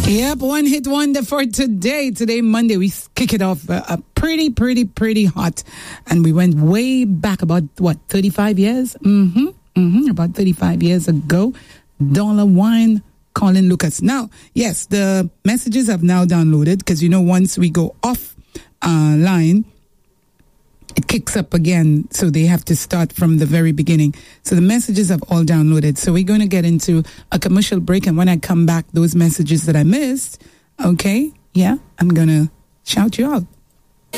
Yep, one hit wonder for today. Today, Monday, we kick it off pretty hot. And we went way back about, 35 years? About 35 years ago. Dollar Wine, Colin Lucas. Now, yes, the messages have now downloaded because, once we go off line, it kicks up again, so they have to start from the very beginning. So the messages have all downloaded. So we're going to get into a commercial break, and when I come back, those messages that I missed, okay, yeah, I'm going to shout you out.